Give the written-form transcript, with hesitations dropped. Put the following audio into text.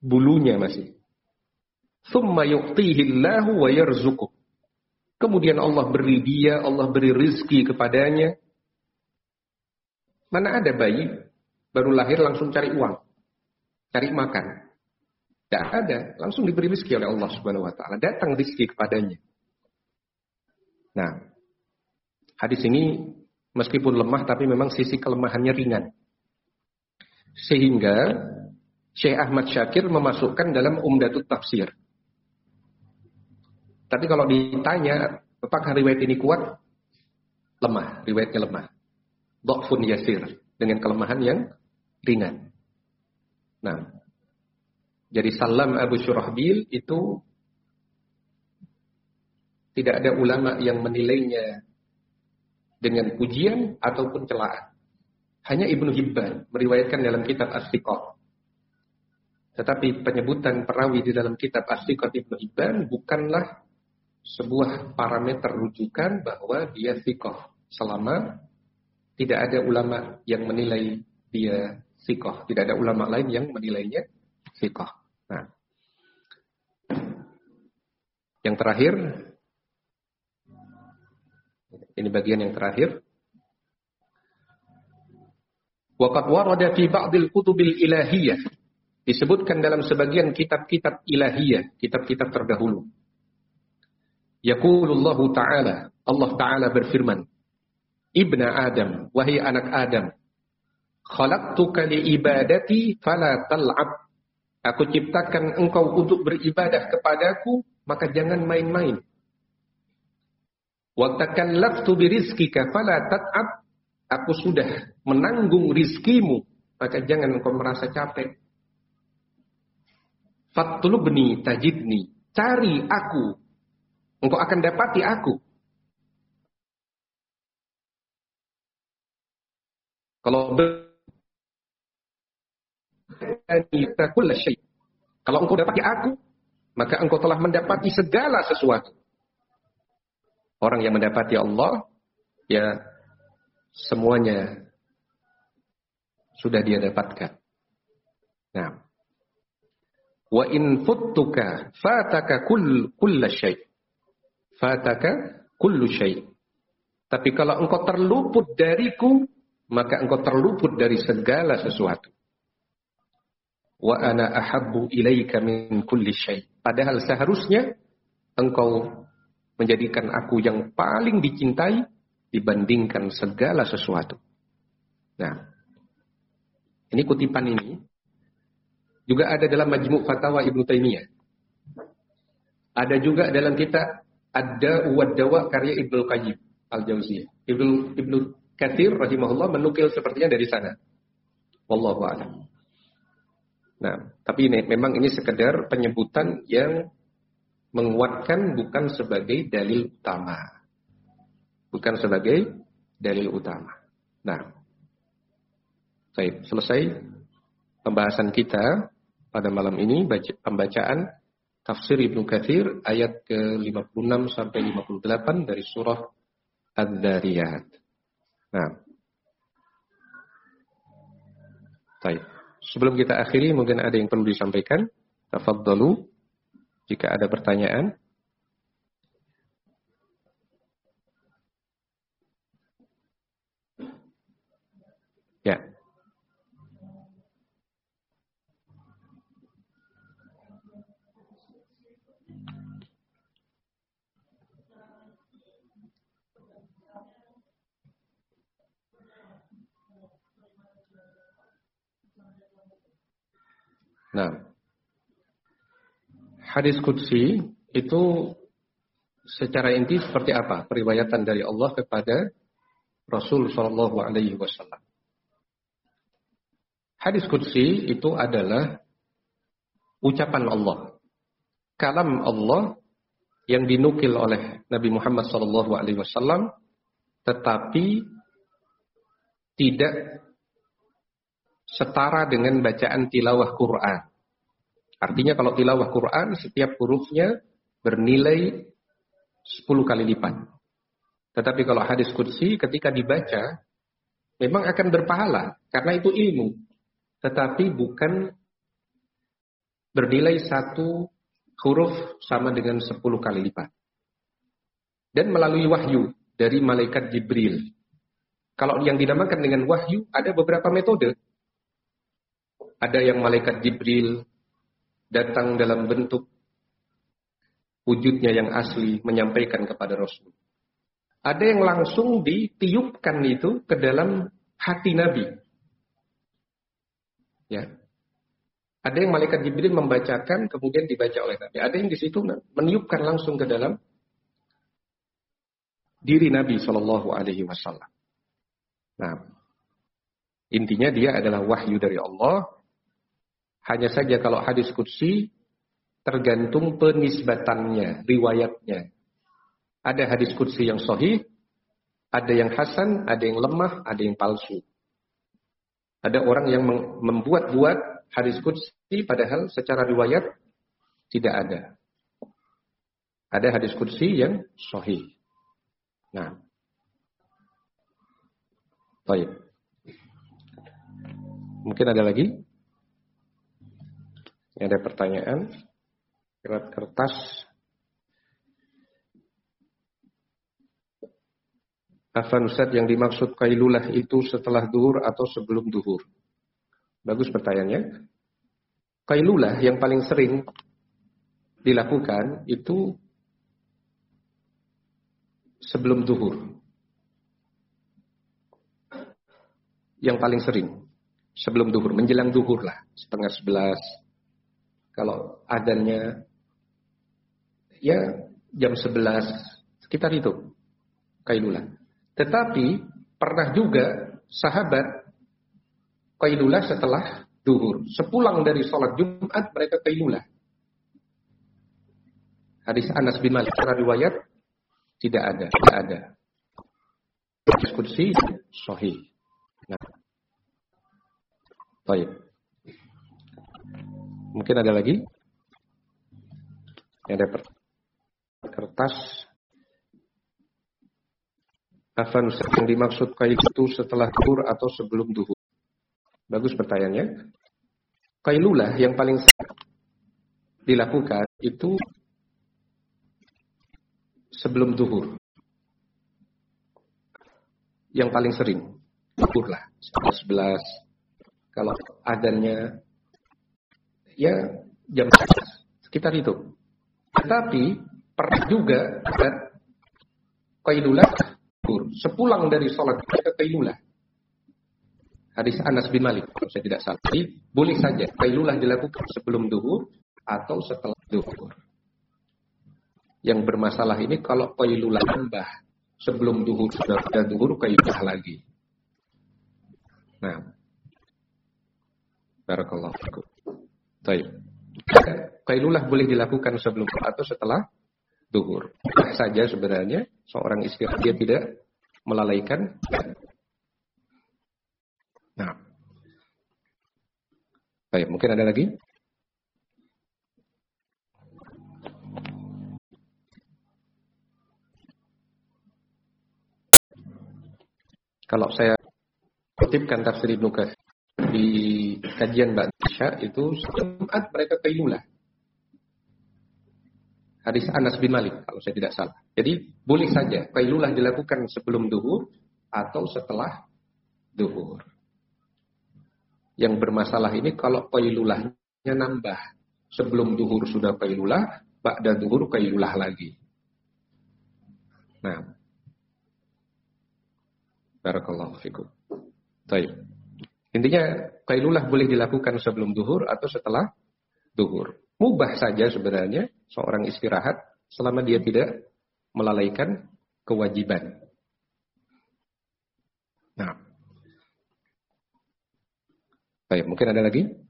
bulunya masih. Tsumma yu'tihillahu wa yarzuquh. Kemudian Allah beri dia, Allah beri rizki kepadanya. Mana ada bayi baru lahir langsung cari uang, cari makan. Tidak ada, langsung diberi rizki oleh Allah Subhanahu wa taala. Datang rizki kepadanya. Nah, hadis ini meskipun lemah tapi memang sisi kelemahannya ringan. Sehingga Syekh Ahmad Syakir memasukkan dalam Umdatut Tafsir. Tapi kalau ditanya, apakah riwayat ini kuat? Lemah, riwayatnya lemah. Dha'fun yasir, dengan kelemahan yang ringan. Nah, jadi Salam Abu Syurahbil itu tidak ada ulama yang menilainya dengan pujian ataupun celaan. Hanya Ibnu Hibban meriwayatkan dalam kitab As-Siqah. Tetapi penyebutan perawi di dalam kitab As-Siqah Ibnu Hibban bukanlah sebuah parameter rujukan bahwa dia thiqah, selama tidak ada ulama yang menilai dia thiqah, tidak ada ulama lain yang menilainya thiqah. Nah, yang terakhir, ini bagian yang terakhir. Waqad warada fi ba'dil kutubil ilahiyah, disebutkan dalam sebagian kitab-kitab ilahiyah, kitab-kitab terdahulu. Yaqulullahu ta'ala, Allah Ta'ala berfirman, Ibna Adam, wahai anak Adam, khalaqtuka li ibadati fala tal'ab. Aku ciptakan engkau untuk beribadah kepadaku, maka jangan main-main. Wa takallaftu birizqika fala tat'ab. Aku sudah menanggung rizkimu, maka jangan engkau merasa capek. Fatlubni tajidni. Cari aku, engkau akan dapati aku. Kalau kalau engkau dapati aku, maka engkau telah mendapati segala sesuatu. Orang yang mendapati Allah, ya semuanya sudah dia dapatkan. Nah, wa in futtuka fataka kullu syai'. Fataka kullu syai'. Tapi kalau engkau terluput dariku, maka engkau terluput dari segala sesuatu. Wa ana ahabbu ilaika min kulli syai'. Padahal seharusnya engkau menjadikan aku yang paling dicintai dibandingkan segala sesuatu. Nah, ini kutipan ini juga ada dalam Majmu' Fatawa Ibnu Taimiyah. Ada juga dalam kitab Ad-Da'u wad-Dawa karya Ibnu Qayyim Al-Jauziyah. Ibnu Katsir rahimahullah menukil sepertinya dari sana. Wallahu a'lam. Nah, tapi memang ini sekedar penyebutan yang menguatkan, bukan sebagai dalil utama. Bukan sebagai dalil utama. Nah, baik, selesai pembahasan kita pada malam ini, pembacaan tafsir Ibnu Katsir ayat ke-56 sampai 58 dari surah Adz-Dzariyat. Nah, baik. Sebelum kita akhiri, mungkin ada yang perlu disampaikan. Tafadhalu jika ada pertanyaan. Ya. Nah, hadis qudsi itu secara inti seperti apa? Periwayatan dari Allah kepada Rasul sallallahu alaihi wasallam. Hadis qudsi itu adalah ucapan Allah, kalam Allah yang dinukil oleh Nabi Muhammad sallallahu alaihi wasallam, tetapi tidak setara dengan bacaan tilawah Quran. Artinya kalau tilawah Quran, setiap hurufnya bernilai 10 kali lipat. Tetapi kalau hadis qudsi ketika dibaca, memang akan berpahala, karena itu ilmu. Tetapi bukan bernilai 1 huruf sama dengan 10 kali lipat. Dan melalui wahyu dari malaikat Jibril. Kalau yang dinamakan dengan wahyu, ada beberapa metode. Ada yang malaikat Jibril datang dalam bentuk wujudnya yang asli, menyampaikan kepada Rasul. Ada yang langsung ditiupkan itu ke dalam hati Nabi. Ya. Ada yang malaikat Jibril membacakan, kemudian dibaca oleh Nabi. Ada yang di situ meniupkan langsung ke dalam diri Nabi Shallallahu Alaihi Wasallam. Nah, intinya dia adalah wahyu dari Allah. Hanya saja kalau hadis qudsi tergantung penisbatannya, riwayatnya. Ada hadis qudsi yang sahih, ada yang hasan, ada yang lemah, ada yang palsu. Ada orang yang membuat-buat hadis qudsi padahal secara riwayat tidak ada. Ada hadis qudsi yang sahih. Nah, baik. Mungkin ada lagi? Ada pertanyaan? Kertas. Afwan Ustaz, yang dimaksud qailulah itu setelah duhur atau sebelum duhur? Bagus pertanyaannya. Qailulah yang paling sering dilakukan itu sebelum duhur. Yang paling sering sebelum duhur, menjelang duhur lah, 10:30. Kalau adzannya ya jam 11, sekitar itu qailulah. Tetapi pernah juga sahabat qailulah setelah duhur. Sepulang dari sholat Jumat mereka qailulah. Hadis Anas bin Malik secara riwayat tidak ada. Hadis qudsi sahih. Nah. Baik. Mungkin ada lagi? Ada kertas. Afwan Ustaz, yang dimaksud qail itu setelah duhur atau sebelum duhur? Bagus pertanyaannya. Qailulah yang paling dilakukan itu sebelum duhur. Yang paling sering duhur lah, 11. Kalau adzannya ya jam 11, sekitar itu. Tetapi pernah juga qailulah sepulang dari sholat mereka qailulah. Hadis Anas bin Malik kalau saya tidak salah. Jadi, boleh saja qailulah dilakukan sebelum duhur atau setelah duhur. Yang bermasalah ini kalau qailulah tambah sebelum duhur sudah ada duhur, qailulah lagi. Nah, barakallahu fikum. Baik. Qailulah boleh dilakukan sebelum atau setelah duhur. Boleh saja sebenarnya seorang istirahat dia tidak melalaikan. Nah. Baik, mungkin ada lagi? Kalau saya kutipkan tafsir Ibnu Katsir di kajian Ba'da Isya itu Jumat mereka qailulah. Hadis Anas bin Malik kalau saya tidak salah. Jadi boleh saja qailulah dilakukan sebelum duhur atau setelah duhur. Yang bermasalah ini kalau qailulahnya nambah. Sebelum duhur sudah qailulah, ba'da duhur qailulah lagi. Nah. Barakallahu fikum. Baik. Intinya qailulah boleh dilakukan sebelum duhur atau setelah duhur. Mubah saja sebenarnya seorang istirahat selama dia tidak melalaikan kewajiban. Nah. Baik, mungkin ada lagi?